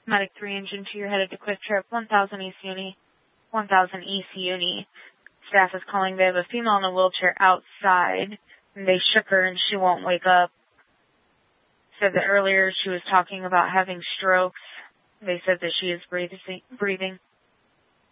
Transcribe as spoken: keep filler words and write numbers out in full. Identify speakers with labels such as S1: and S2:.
S1: Medic three, Engine two, you're headed to Quick Trip, one thousand East Uni. one thousand East Uni. Staff is calling. They have a female in a wheelchair outside, and they shook her and she won't wake up. Said that earlier she was talking about having strokes. They said that she is breathing. breathing.